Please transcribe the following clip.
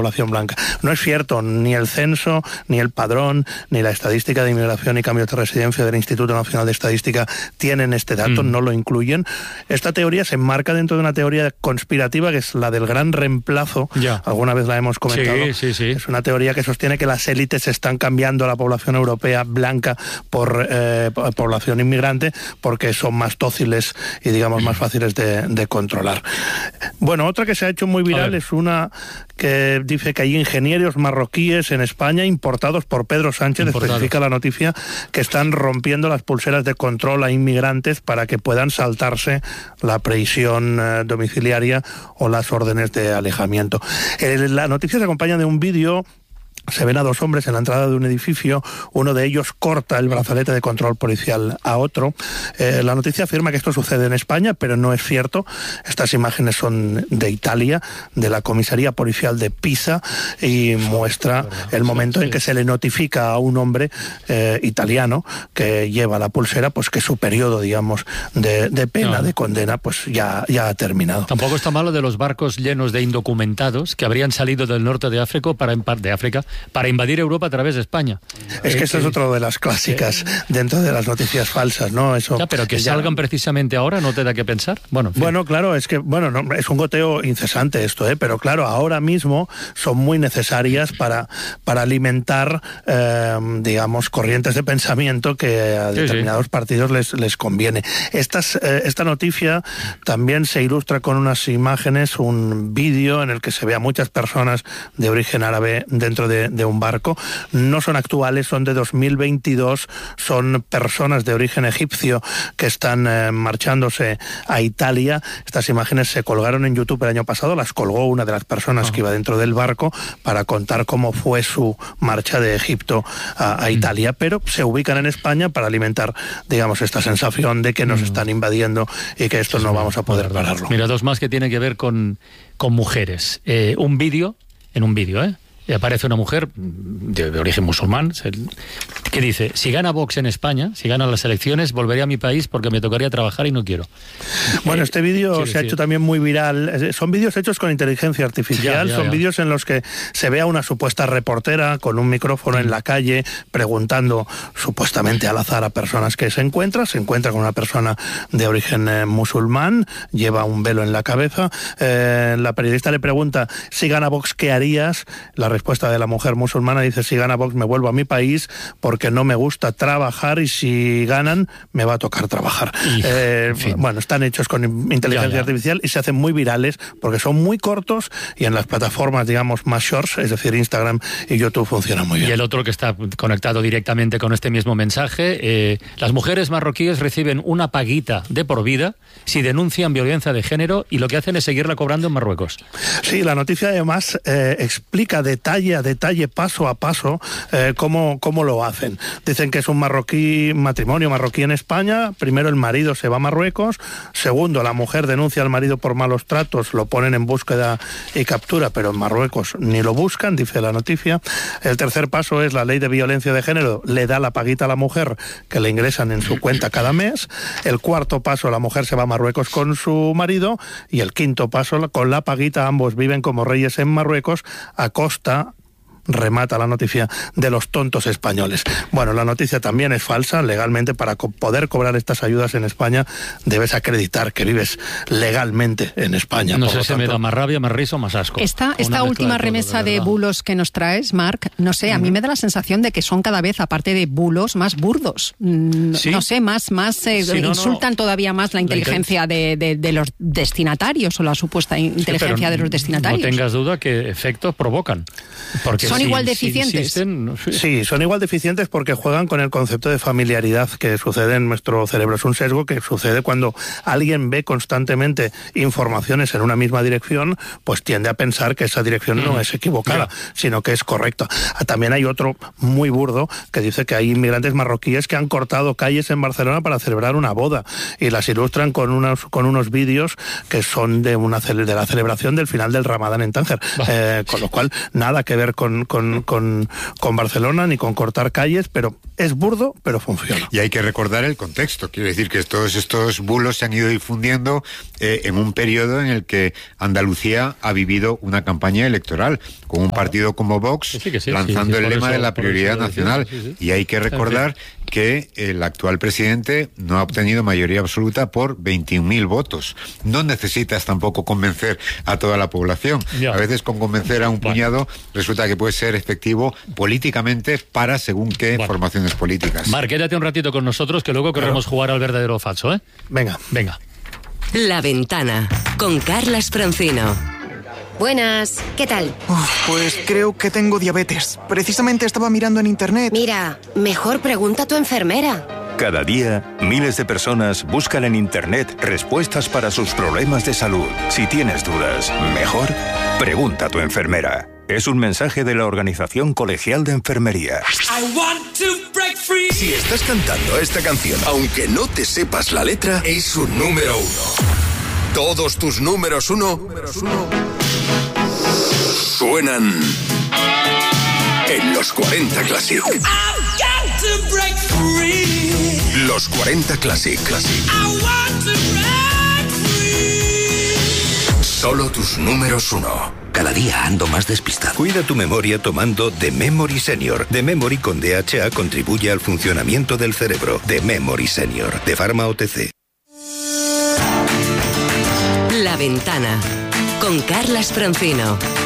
población blanca. No es cierto, ni el censo, ni el padrón, ni la estadística de inmigración y cambios de residencia del Instituto Nacional de Estadística tienen este dato, no lo incluyen. Esta teoría se enmarca dentro de una teoría conspirativa que es la del gran reemplazo. Alguna vez la hemos comentado. Sí. Es una teoría que sostiene que las élites están cambiando a la población europea blanca por población inmigrante porque son más dóciles y, digamos, más fáciles de controlar. Bueno, otra que se ha hecho muy viral es una que dice que hay ingenieros marroquíes en España importados por Pedro Sánchez, especifica la noticia, que están rompiendo las pulseras de control a inmigrantes para que puedan saltarse la prisión domiciliaria o las órdenes de alejamiento. La noticia se acompaña de un vídeo. Se ven a dos hombres en la entrada de un edificio, uno de ellos corta el brazalete de control policial a otro. La noticia afirma que esto sucede en España, pero no es cierto. Estas imágenes son de Italia, de la comisaría policial de Pisa, y muestra el momento en que se le notifica a un hombre italiano que lleva la pulsera, pues que su periodo, digamos, de pena, de condena, pues ya ha terminado. Tampoco está malo de los barcos llenos de indocumentados que habrían salido del norte de África para invadir Europa a través de España. Es que eso es otro de las clásicas dentro de las noticias falsas, ¿no? Eso, pero que salgan precisamente ahora no te da que pensar. Bueno, claro, es que no, es un goteo incesante esto, pero claro, ahora mismo son muy necesarias para alimentar, digamos, corrientes de pensamiento que a determinados partidos les conviene. Esta noticia también se ilustra con unas imágenes, un vídeo en el que se ve a muchas personas de origen árabe dentro de un barco. No son actuales, son de 2022, son personas de origen egipcio que están marchándose a Italia. Estas imágenes se colgaron en YouTube el año pasado, las colgó una de las personas que iba dentro del barco para contar cómo fue su marcha de Egipto a Italia, pero se ubican en España para alimentar, digamos, esta sensación de que nos están invadiendo y que esto no vamos a poder pararlo. Mira, dos más que tienen que ver con mujeres. Un vídeo, y aparece una mujer de origen musulmán que dice: si gana Vox en España, si ganan las elecciones, volveré a mi país porque me tocaría trabajar y no quiero. Bueno, este vídeo se ha hecho también muy viral. Son vídeos hechos con inteligencia artificial, son vídeos en los que se ve a una supuesta reportera con un micrófono en la calle preguntando supuestamente al azar a personas que se encuentra con una persona de origen musulmán, lleva un velo en la cabeza. La periodista le pregunta: si gana Vox, ¿qué harías? La respuesta de la mujer musulmana dice: si gana Vox me vuelvo a mi país porque no me gusta trabajar y si ganan me va a tocar trabajar. En fin. Bueno, están hechos con inteligencia artificial y se hacen muy virales porque son muy cortos y en las plataformas, digamos, más shorts, es decir, Instagram y YouTube, funcionan muy bien. Y el otro que está conectado directamente con este mismo mensaje: las mujeres marroquíes reciben una paguita de por vida si denuncian violencia de género y lo que hacen es seguirla cobrando en Marruecos. Sí, la noticia además explica detalle a detalle, paso a paso, cómo lo hacen. Dicen que es un matrimonio marroquí en España. Primero, el marido se va a Marruecos. Segundo, la mujer denuncia al marido por malos tratos, lo ponen en búsqueda y captura, pero en Marruecos ni lo buscan, dice la noticia. El tercer paso es la ley de violencia de género, le da la paguita a la mujer que le ingresan en su cuenta cada mes. El cuarto paso, la mujer se va a Marruecos con su marido. Y el quinto paso, con la paguita ambos viven como reyes en Marruecos a costa, remata la noticia, de los tontos españoles. Bueno, la noticia también es falsa. Legalmente, para poder cobrar estas ayudas en España, debes acreditar que vives legalmente en España. No sé si me da más rabia, más risa o más asco. Esta última remesa de bulos que nos traes, Marc, no sé, a mí me da la sensación de que son cada vez, aparte de bulos, más burdos. ¿Sí? No sé, insultan todavía más la inteligencia de los destinatarios o la supuesta inteligencia de los destinatarios. No tengas duda que efectos provocan. Porque ¿Son igual de eficientes? Sí, son igual de eficientes porque juegan con el concepto de familiaridad que sucede en nuestro cerebro. Es un sesgo que sucede cuando alguien ve constantemente informaciones en una misma dirección, pues tiende a pensar que esa dirección no es equivocada, sino que es correcta. También hay otro muy burdo que dice que hay inmigrantes marroquíes que han cortado calles en Barcelona para celebrar una boda y las ilustran con unos vídeos que son de la celebración del final del Ramadán en Tánger. Con lo cual, nada que que ver con Barcelona ni con cortar calles, pero es burdo, pero funciona. Y hay que recordar el contexto. Quiero decir que todos estos bulos se han ido difundiendo en un periodo en el que Andalucía ha vivido una campaña electoral con un partido como Vox lanzando el lema de la prioridad nacional. Y hay que recordar que el actual presidente no ha obtenido mayoría absoluta por 21.000 votos. No necesitas tampoco convencer a toda la población. A veces con convencer a un puñado resulta que puede ser efectivo políticamente para según qué formaciones políticas. Marc, quédate un ratito con nosotros que luego queremos jugar al verdadero o falso, ¿eh? Venga. La Ventana, con Carlas Francino. Buenas, ¿qué tal? Pues creo que tengo diabetes. Precisamente estaba mirando en internet. Mira, mejor pregunta a tu enfermera. Cada día, miles de personas buscan en internet respuestas para sus problemas de salud. Si tienes dudas, mejor pregunta a tu enfermera. Es un mensaje de la Organización Colegial de Enfermería. Si estás cantando esta canción, aunque no te sepas la letra, es un número 1. Todos tus números 1 suenan en los 40 Classic. Los 40 Classic. Solo tus números 1. Cada día ando más despistado. Cuida tu memoria tomando The Memory Senior. The Memory con DHA contribuye al funcionamiento del cerebro. The Memory Senior, de Pharma OTC. La Ventana, con Carlas Francino.